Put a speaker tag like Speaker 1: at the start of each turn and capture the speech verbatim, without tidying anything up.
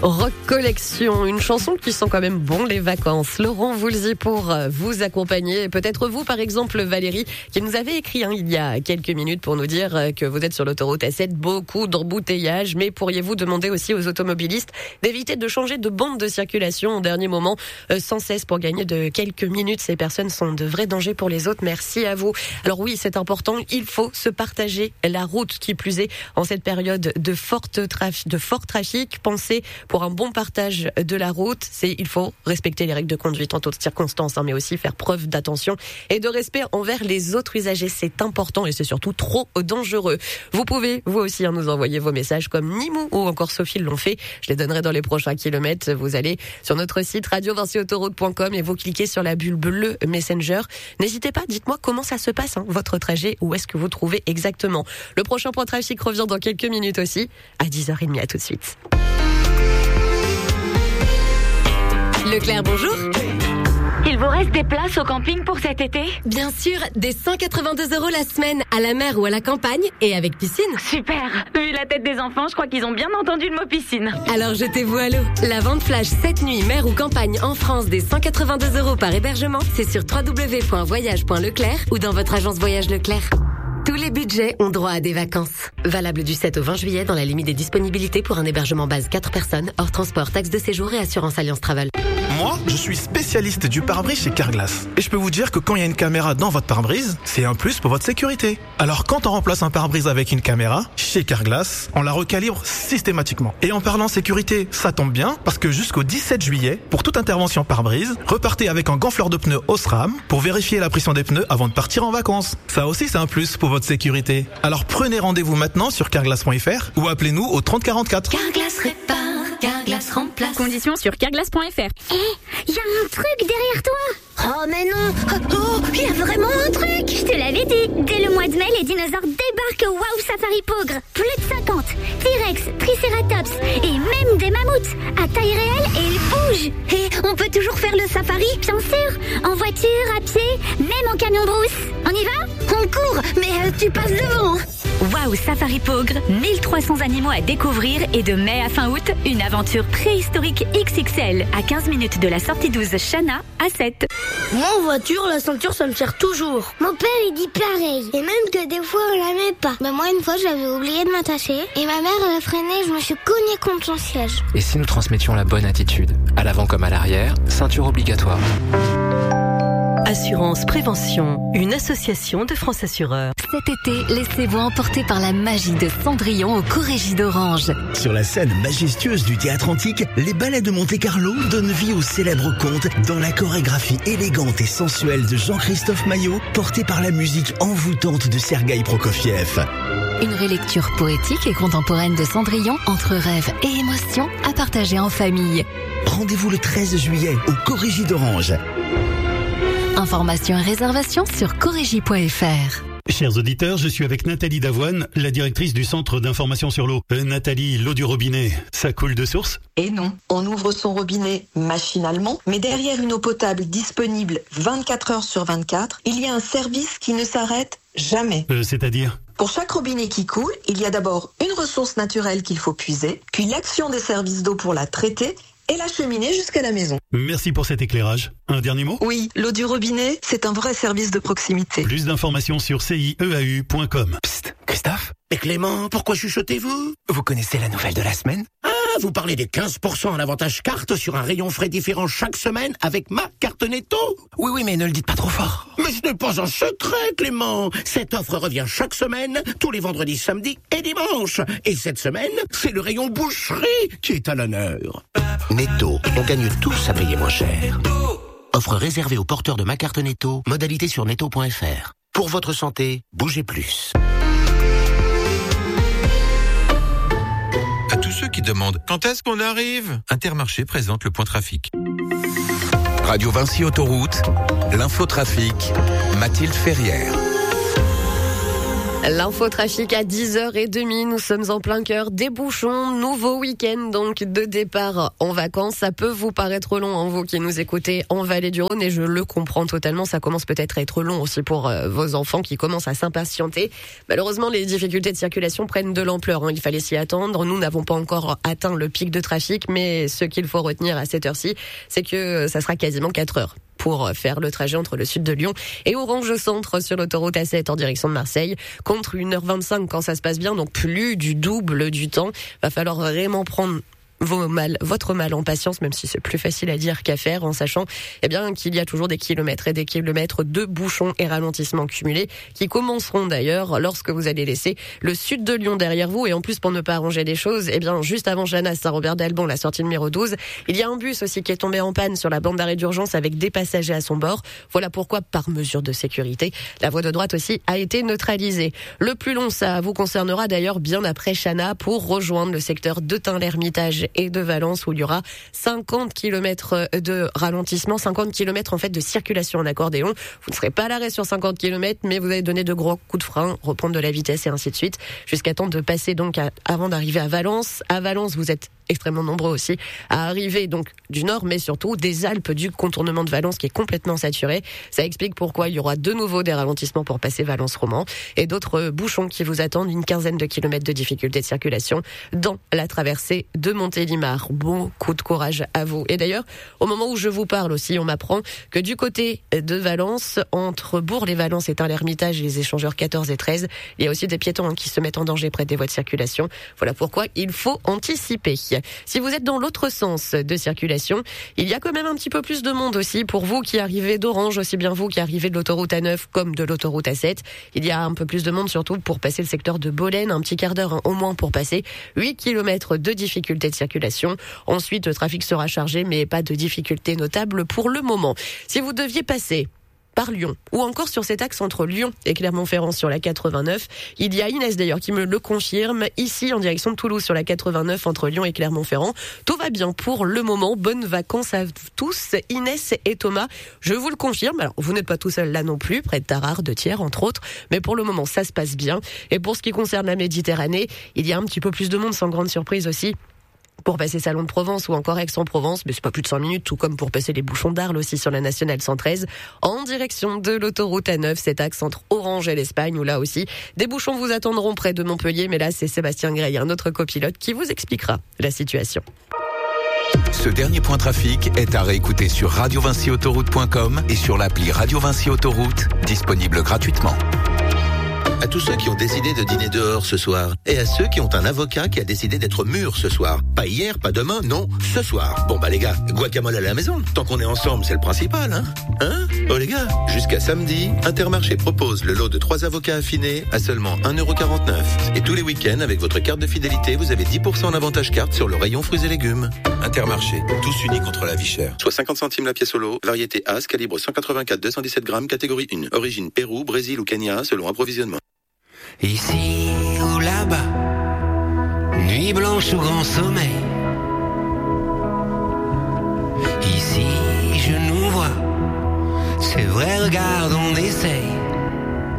Speaker 1: Rock Collection, une chanson qui sent quand même bon les vacances. Laurent Voulzy pour vous accompagner. Peut-être vous, par exemple, Valérie, qui nous avait écrit hein, il y a quelques minutes pour nous dire que vous êtes sur l'autoroute A sept, beaucoup d'embouteillages, mais pourriez-vous demander aussi aux automobilistes d'éviter de changer de bande de circulation au dernier moment, euh, sans cesse pour gagner de quelques minutes. Ces personnes sont de vrais dangers pour les autres. Merci à vous. Alors oui, c'est important, il faut se partager la route, qui plus est en cette période de, forte traf- de fort trafic. Pensez pour un bon partage de la route, c'est il faut respecter les règles de conduite en toutes circonstances, hein, mais aussi faire preuve d'attention et de respect envers les autres usagers. C'est important et c'est surtout trop dangereux. Vous pouvez, vous aussi, hein, nous envoyer vos messages comme Nimou ou encore Sophie l'ont fait. Je les donnerai dans les prochains kilomètres. Vous allez sur notre site radio vinci autoroute point com et vous cliquez sur la bulle bleue Messenger. N'hésitez pas, dites-moi comment ça se passe, hein, votre trajet, où est-ce que vous trouvez exactement. Le prochain point trafic revient dans quelques minutes aussi, à dix heures trente. À tout de suite. Leclerc, bonjour.
Speaker 2: Il vous reste des places au camping pour cet été ?
Speaker 1: Bien sûr, des cent quatre-vingt-deux euros la semaine, à la mer ou à la campagne, et avec piscine.
Speaker 2: Super. Vu la tête des enfants, je crois qu'ils ont bien entendu le mot piscine.
Speaker 1: Alors jetez-vous à l'eau. La vente flash cette nuit, mer ou campagne en France, des cent quatre-vingt-deux euros par hébergement, c'est sur w w w point voyage point leclerc ou dans votre agence Voyage Leclerc. Tous les budgets ont droit à des vacances. Valable du sept au vingt juillet dans la limite des disponibilités pour un hébergement base quatre personnes, hors transport, taxe de séjour et assurance Alliance Travel.
Speaker 3: Moi, je suis spécialiste du pare-brise chez Carglass. Et je peux vous dire que quand il y a une caméra dans votre pare-brise, c'est un plus pour votre sécurité. Alors quand on remplace un pare-brise avec une caméra, chez Carglass, on la recalibre systématiquement. Et en parlant sécurité, ça tombe bien, parce que jusqu'au dix-sept juillet, pour toute intervention pare-brise, repartez avec un gonfleur de pneus Osram pour vérifier la pression des pneus avant de partir en vacances. Ça aussi, c'est un plus pour votre sécurité. Alors prenez rendez-vous maintenant sur carglass point f r ou appelez-nous au trente quarante-quatre.
Speaker 4: Carglass répare, Carglass remplace.
Speaker 2: Conditions sur carglass point f r.
Speaker 4: Hé, il y a un truc derrière toi. Oh mais non. Oh, il y a vraiment un truc. Je te l'avais dit. Dès le mois de mai, les dinosaures débarquent au Wow Safari Pogre. Plus de cinquante. T-Rex, Triceratops et même des mammouths. À taille réelle et ils bougent. Et on peut toujours faire le safari, bien sûr. En voiture, à pied, même en camion brousse. On y va ? On court, mais euh, tu passes devant.
Speaker 2: Wow Safari Pogre, mille trois cents animaux à découvrir et de mai à fin août, une aventure préhistorique X X L à quinze minutes de la sortie douze Chana à sept.
Speaker 5: Moi en voiture, la ceinture ça me sert toujours.
Speaker 6: Mon père il dit pareil. Et même que des fois on la met pas. Bah moi une fois j'avais oublié de m'attacher et ma mère elle a freiné et je me suis cognée contre son siège.
Speaker 7: Et si nous transmettions la bonne attitude, à l'avant comme à l'arrière, ceinture obligatoire.
Speaker 8: Assurance Prévention, une association de France Assureurs.
Speaker 9: Cet été, laissez-vous emporter par la magie de Cendrillon au Corrégie d'Orange.
Speaker 10: Sur la scène majestueuse du théâtre antique, les ballets de Monte-Carlo donnent vie au célèbre conte dans la chorégraphie élégante et sensuelle de Jean-Christophe Maillot, portée par la musique envoûtante de Sergueï Prokofiev.
Speaker 9: Une relecture poétique et contemporaine de Cendrillon, entre rêve et émotion, à partager en famille.
Speaker 10: Rendez-vous le treize juillet au Corrégie d'Orange.
Speaker 9: Informations et réservations sur corrégie point f r.
Speaker 11: Chers auditeurs, je suis avec Nathalie Davoine, la directrice du Centre d'information sur l'eau. Euh, Nathalie, l'eau du robinet, ça coule de source ?
Speaker 12: Et non, on ouvre son robinet machinalement, mais derrière une eau potable disponible vingt-quatre heures sur vingt-quatre, il y a un service qui ne s'arrête jamais.
Speaker 11: Euh, c'est-à-dire ?
Speaker 12: Pour chaque robinet qui coule, il y a d'abord une ressource naturelle qu'il faut puiser, puis l'action des services d'eau pour la traiter, et l'acheminer jusqu'à la maison.
Speaker 11: Merci pour cet éclairage. Un dernier mot ?
Speaker 12: Oui, l'eau du robinet, c'est un vrai service de proximité.
Speaker 11: Plus d'informations sur c i e a u point com.
Speaker 13: Psst, Christophe ? Mais Clément, pourquoi chuchotez-vous ? Vous connaissez la nouvelle de la semaine ? Ah, vous parlez des quinze pour cent en avantage carte sur un rayon frais différent chaque semaine avec ma carte Netto ? Oui, oui, mais ne le dites pas trop fort. Mais ce n'est pas un secret, Clément. Cette offre revient chaque semaine, tous les vendredis, samedis et dimanches. Et cette semaine, c'est le rayon boucherie qui est à l'honneur.
Speaker 14: Netto, on gagne tous à payer moins cher. Offre réservée aux porteurs de ma carte Netto, modalité sur netto point f r. Pour votre santé, bougez plus.
Speaker 15: À tous ceux qui demandent quand est-ce qu'on arrive, Intermarché présente le point trafic.
Speaker 16: Radio Vinci Autoroute, l'infotrafic, Mathilde Ferrière.
Speaker 1: L'infotrafic à dix heures trente, nous sommes en plein cœur des bouchons, nouveau week-end donc de départ en vacances. Ça peut vous paraître long, hein, vous qui nous écoutez en Vallée du Rhône, et je le comprends totalement, ça commence peut-être à être long aussi pour euh, vos enfants qui commencent à s'impatienter. Malheureusement, les difficultés de circulation prennent de l'ampleur, hein, il fallait s'y attendre. Nous n'avons pas encore atteint le pic de trafic, mais ce qu'il faut retenir à cette heure-ci, c'est que ça sera quasiment quatre heures pour faire le trajet entre le sud de Lyon et Orange Centre sur l'autoroute A sept en direction de Marseille, contre une heure vingt-cinq quand ça se passe bien, donc plus du double du temps. Va falloir vraiment prendre vos mal, votre mal en patience, même si c'est plus facile à dire qu'à faire, en sachant eh bien qu'il y a toujours des kilomètres et des kilomètres de bouchons et ralentissements cumulés qui commenceront d'ailleurs lorsque vous allez laisser le sud de Lyon derrière vous. Et en plus, pour ne pas arranger les choses, eh bien juste avant Janas, Saint-Robert d'Albon, la sortie numéro douze, il y a un bus aussi qui est tombé en panne sur la bande d'arrêt d'urgence avec des passagers à son bord. Voilà pourquoi, par mesure de sécurité, la voie de droite aussi a été neutralisée. Le plus long, ça vous concernera d'ailleurs bien après Chana pour rejoindre le secteur de Tain-l'Hermitage et de Valence, où il y aura cinquante kilomètres de ralentissement, cinquante kilomètres en fait de circulation en accordéon. Vous ne serez pas à l'arrêt sur cinquante kilomètres, mais vous allez donner de gros coups de frein, reprendre de la vitesse et ainsi de suite, jusqu'à temps de passer donc à, avant d'arriver à Valence. À Valence, vous êtes extrêmement nombreux aussi à arriver donc du nord, mais surtout des Alpes, du contournement de Valence qui est complètement saturé. Ça explique pourquoi il y aura de nouveau des ralentissements pour passer Valence-Romand et d'autres bouchons qui vous attendent, une quinzaine de kilomètres de difficulté de circulation dans la traversée de Montélimar. Beaucoup de courage à vous. Et d'ailleurs, au moment où je vous parle aussi, on m'apprend que du côté de Valence, entre Bourg-les-Valence et Tain-l'Hermitage et les échangeurs quatorze et treize, il y a aussi des piétons hein, qui se mettent en danger près des voies de circulation. Voilà pourquoi il faut anticiper. Si vous êtes dans l'autre sens de circulation, il y a quand même un petit peu plus de monde aussi pour vous qui arrivez d'Orange, aussi bien vous qui arrivez de l'autoroute A neuf comme de l'autoroute A sept. Il y a un peu plus de monde surtout pour passer le secteur de Bolène, un petit quart d'heure hein, au moins pour passer. huit kilomètres de difficulté de circulation. Ensuite, le trafic sera chargé, mais pas de difficulté notable pour le moment. Si vous deviez passer par Lyon, ou encore sur cet axe entre Lyon et Clermont-Ferrand sur la quatre-vingt-neuf. Il y a Inès d'ailleurs qui me le confirme, ici en direction de Toulouse sur la quatre-vingt-neuf entre Lyon et Clermont-Ferrand. Tout va bien pour le moment, bonnes vacances à tous, Inès et Thomas, je vous le confirme. Alors vous n'êtes pas tout seul là non plus, près de Tarare, de Thiers entre autres, mais pour le moment ça se passe bien. Et pour ce qui concerne la Méditerranée, il y a un petit peu plus de monde, sans grande surprise aussi, pour passer Salon de Provence ou encore Aix-en-Provence, mais c'est pas plus de cinq minutes, tout comme pour passer les bouchons d'Arles aussi sur la nationale cent treize, en direction de l'autoroute A neuf, cet axe entre Orange et l'Espagne, où là aussi, des bouchons vous attendront près de Montpellier, mais là c'est Sébastien Grey, un autre copilote, qui vous expliquera la situation.
Speaker 16: Ce dernier point trafic est à réécouter sur radio vinci autoroute point com et sur l'appli Radio Vinci Autoroute, disponible gratuitement.
Speaker 14: À tous ceux qui ont décidé de dîner dehors ce soir. Et à ceux qui ont un avocat qui a décidé d'être mûr ce soir. Pas hier, pas demain, non, ce soir. Bon bah les gars, guacamole à la maison. Tant qu'on est ensemble, c'est le principal, hein Hein Oh les gars, jusqu'à samedi, Intermarché propose le lot de trois avocats affinés à seulement un euro quarante-neuf. Et tous les week-ends, avec votre carte de fidélité, vous avez dix pour cent en avantage carte sur le rayon fruits et légumes.
Speaker 15: Intermarché, tous unis contre la vie chère.
Speaker 14: Soit cinquante centimes la pièce au lot, variété As, calibre cent quatre-vingt-quatre deux cent dix-sept grammes, catégorie un. Origine Pérou, Brésil ou Kenya, selon approvisionnement.
Speaker 17: Ici ou là-bas, nuit blanche ou grand sommeil. Ici je nous vois, c'est vrai, regarde, on essaye.